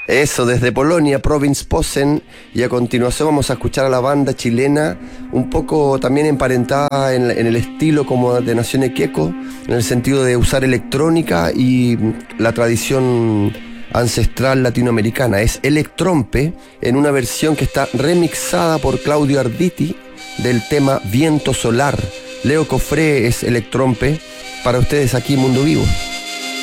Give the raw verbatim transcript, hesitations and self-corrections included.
Eso, desde Polonia, Province Posen, y a continuación vamos a escuchar a la banda chilena, un poco también emparentada en, en el estilo como de Nación Equeco, en el sentido de usar electrónica y la tradición ancestral latinoamericana. Es Electrompe, en una versión que está remixada por Claudio Arditi del tema Viento Solar. Leo Cofré es Electrompe, para ustedes aquí en Mundo Vivo.